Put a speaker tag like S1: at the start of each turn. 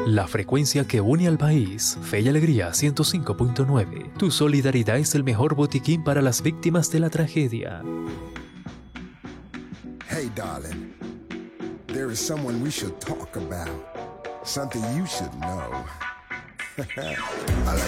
S1: La frecuencia que une al país. Fe y Alegría 105.9. Tu solidaridad es el mejor botiquín para las víctimas de la tragedia.
S2: Hey, darling. There is someone we should talk about. Something you should know. I like